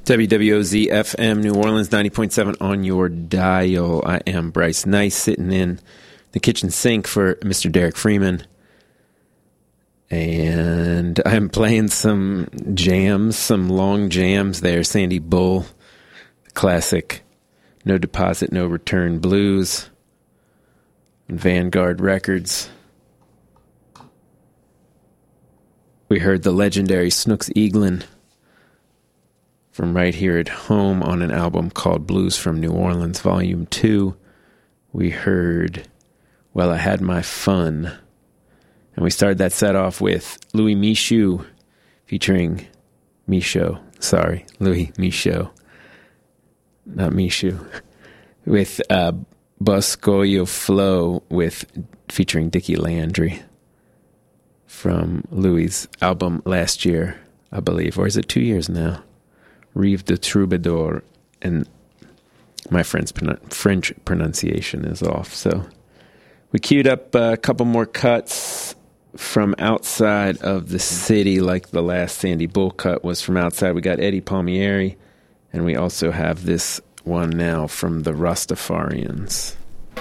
WWOZ FM New Orleans 90.7 on your dial. I am Bryce Nice, sitting in the kitchen sink for Mr. Derek Freeman. And I'm playing some jams, some long jams there. Sandy Bull, the classic No Deposit, No Return blues, and Vanguard Records. We heard the legendary Snooks Eaglin from right here at home on an album called Blues from New Orleans, Volume 2. We heard Well, I Had My Fun. And we started that set off with Louis Michou featuring Michaud. Sorry, Louis Michou. Not Michou. With Boscoyo Flow featuring Dickie Landry from Louis' album last year, I believe. Or is it 2 years now? Rive de Troubadour, and my French pronunciation is off. So we queued up a couple more cuts from outside of the city, like the last Sandy Bull cut was from outside. We got Eddie Palmieri, and we also have this one now from the Rastafarians.